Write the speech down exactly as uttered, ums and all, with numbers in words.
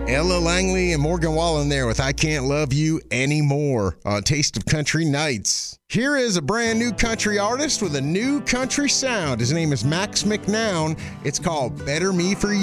Ella Langley and Morgan Wallen there with I Can't Love You Anymore on Taste of Country Nights. Here is a brand new country artist with a new country sound. His name is Max McNown. It's called Better Me For You.